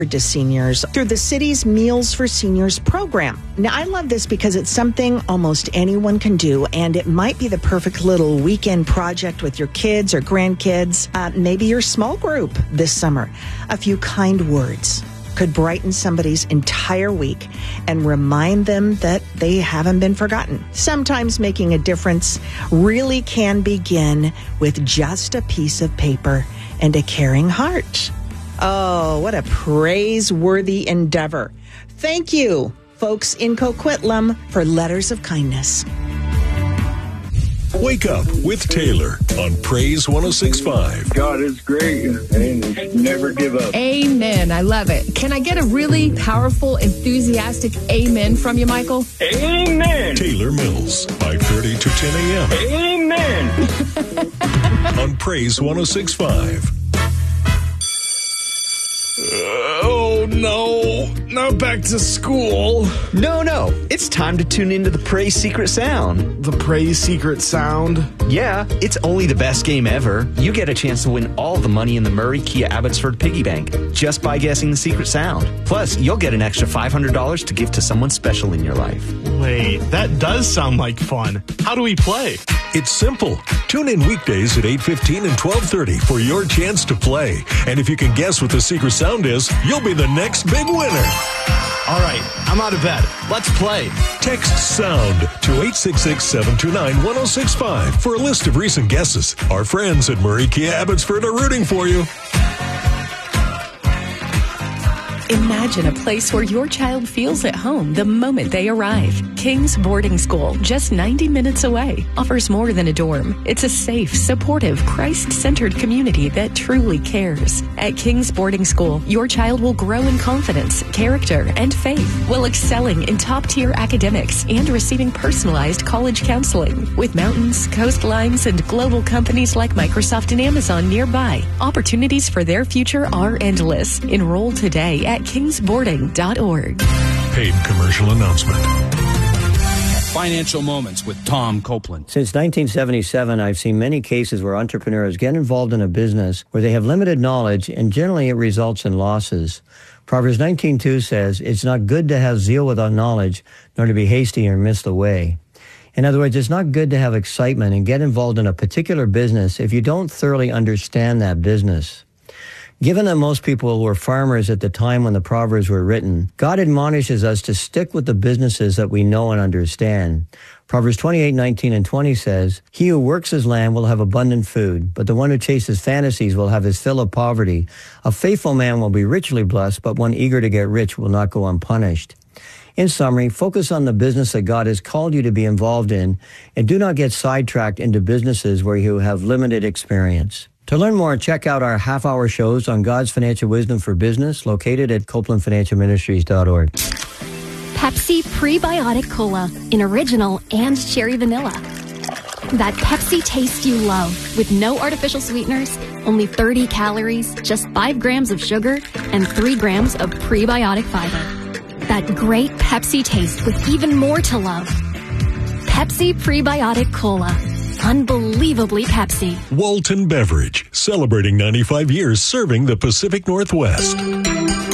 to seniors through the city's Meals for Seniors program. Now, I love this because it's something almost anyone can do, and it might be the perfect little weekend project with your kids or grandkids, maybe your small group this summer. A few kind words could brighten somebody's entire week and remind them that they haven't been forgotten. Sometimes making a difference really can begin with just a piece of paper and a caring heart. Oh, what a praiseworthy endeavor. Thank you, folks in Coquitlam, for letters of kindness. Wake up with Taylor on Praise 106.5. God is great and never give up. Amen. I love it. Can I get a really powerful, enthusiastic amen from you, Michael? Amen. Taylor Mills, 5:30 to 10 a.m. Amen. on Praise 106.5. Oh, no. Not back to school. No. It's time to tune into the Praise Secret Sound. The Praise Secret Sound? Yeah, it's only the best game ever. You get a chance to win all the money in the Murray Kia Abbotsford Piggy Bank just by guessing the secret sound. Plus, you'll get an extra $500 to give to someone special in your life. Wait, that does sound like fun. How do we play? It's simple. Tune in weekdays at 8:15 and 12:30 for your chance to play. And if you can guess what the secret sound is, you'll be the next big winner. All right, I'm out of bed. Let's play. Text SOUND to 866-729-1065 for a list of recent guesses. Our friends at Murray Kia Abbotsford are rooting for you. Imagine a place where your child feels at home the moment they arrive. King's Boarding School, just 90 minutes away, offers more than a dorm. It's a safe, supportive, Christ-centered community that truly cares. At King's Boarding School, your child will grow in confidence, character, and faith while excelling in top-tier academics and receiving personalized college counseling. With mountains, coastlines, and global companies like Microsoft and Amazon nearby, opportunities for their future are endless. Enroll today at kingsboarding.org. Paid commercial announcement. Financial Moments with Tom Copeland. Since 1977, I've seen many cases where entrepreneurs get involved in a business where they have limited knowledge, and generally it results in losses. Proverbs 19:2 says, "It's not good to have zeal without knowledge, nor to be hasty or miss the way." In other words, it's not good to have excitement and get involved in a particular business if you don't thoroughly understand that business. Given that most people were farmers at the time when the Proverbs were written, God admonishes us to stick with the businesses that we know and understand. Proverbs 28:19 and 20 says, "He who works his land will have abundant food, but the one who chases fantasies will have his fill of poverty. A faithful man will be richly blessed, but one eager to get rich will not go unpunished." In summary, focus on the business that God has called you to be involved in, and do not get sidetracked into businesses where you have limited experience. To learn more, check out our half-hour shows on God's Financial Wisdom for Business, located at CopelandFinancialMinistries.org. Pepsi Prebiotic Cola in original and cherry vanilla. That Pepsi taste you love, with no artificial sweeteners, only 30 calories, just 5 grams of sugar, and 3 grams of prebiotic fiber. That great Pepsi taste with even more to love. Pepsi Prebiotic Cola. Unbelievably Pepsi. Walton Beverage, celebrating 95 years serving the Pacific Northwest.